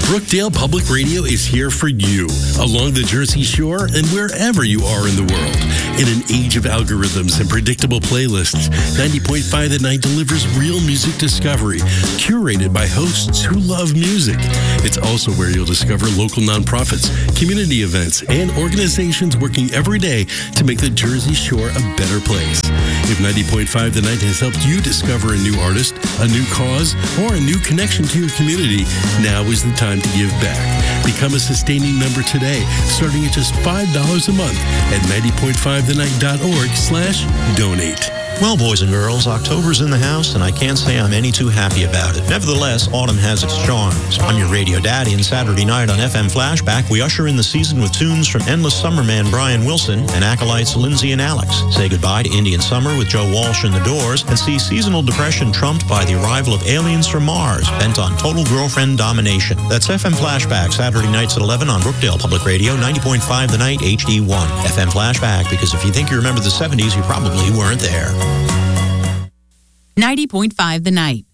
Brookdale Public Radio is here for you, along the Jersey Shore and wherever you are in the world. In an age of algorithms and predictable playlists, 90.5 The Night delivers real music discovery, curated by hosts who love music. It's also where you'll discover local nonprofits, community events, and organizations working every day to make the Jersey Shore a better place. If 90.5 The Night has helped you discover a new artist, a new cause, or a new connection to your community, now is the time to give back. Become a sustaining member today, starting at just $5 a month at 90.5thennight.org/donate. Well, boys and girls, October's in the house, and I can't say I'm any too happy about it. Nevertheless, autumn has its charms. I'm your radio daddy, and Saturday night on FM Flashback, we usher in the season with tunes from Endless Summer man Brian Wilson and acolytes Lindsay and Alex. Say goodbye to Indian Summer with Joe Walsh and the Doors, and see seasonal depression trumped by the arrival of aliens from Mars, bent on total girlfriend domination. That's FM Flashback, Saturday nights at 11 on Brookdale Public Radio, 90.5 The Night, HD1. FM Flashback, because if you think you remember the 70s, you probably weren't there. 90.5 The Night.